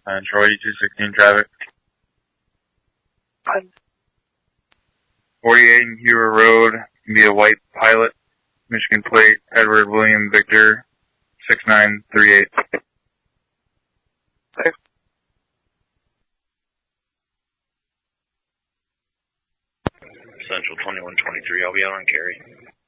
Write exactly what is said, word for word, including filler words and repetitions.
Uh, Troy, two sixteen traffic. Pardon? forty-eight Hewer Road, be a white Pilot, Michigan plate, Edward William Victor, six nine three eight. Okay. Central twenty-one twenty-three, I'll be out on carry.